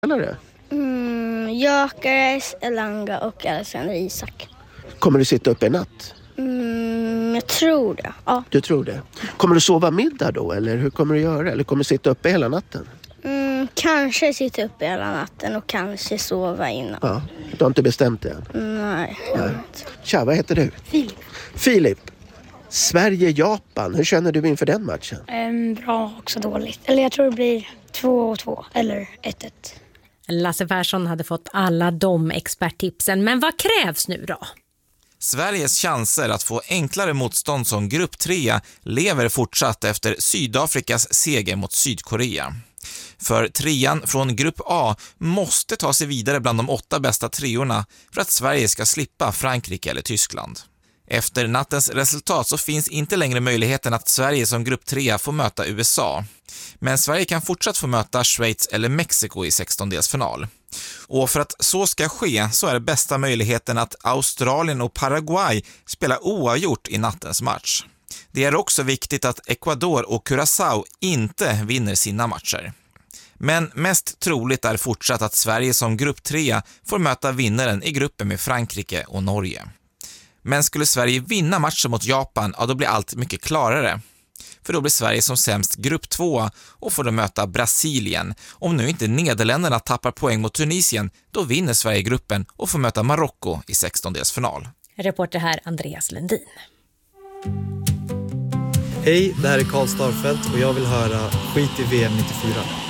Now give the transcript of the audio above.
Spelare? Gyökeres, Elanga och Alexander Isak. Kommer du sitta uppe i natt? Jag tror det, ja. Du tror det? Kommer du sova middag då, eller hur kommer du göra? Eller kommer du sitta uppe hela natten? Kanske sitta uppe hela natten och kanske sova innan. Ja, du har inte bestämt det än? Nej. Tja, vad heter du? Filip. Sverige-Japan, hur känner du inför den matchen? Bra, också dåligt. Eller jag tror det blir 2-2 eller 1-1. Lasse Persson hade fått alla de experttipsen. Men vad krävs nu då? Sveriges chanser att få enklare motstånd som grupp 3 lever fortsatt efter Sydafrikas seger mot Sydkorea. För trean från grupp A måste ta sig vidare bland de 8 bästa treorna för att Sverige ska slippa Frankrike eller Tyskland. Efter nattens resultat så finns inte längre möjligheten att Sverige som grupp 3 får möta USA. Men Sverige kan fortsatt få möta Schweiz eller Mexiko i 16-delsfinal. Och för att så ska ske så är det bästa möjligheten att Australien och Paraguay spelar oavgjort i nattens match. Det är också viktigt att Ecuador och Curaçao inte vinner sina matcher. Men mest troligt är fortsatt att Sverige som grupp 3 får möta vinnaren i gruppen med Frankrike och Norge. Men skulle Sverige vinna matchen mot Japan, ja, då blir allt mycket klarare. För då blir Sverige som sämst grupp 2 och får då möta Brasilien. Om nu inte Nederländerna tappar poäng mot Tunisien, då vinner Sverige gruppen och får möta Marocko i 16-delsfinal. Reporter här Andreas Lundin. Hej, det här är Karl Starfelt och jag vill höra Skit i VM 94.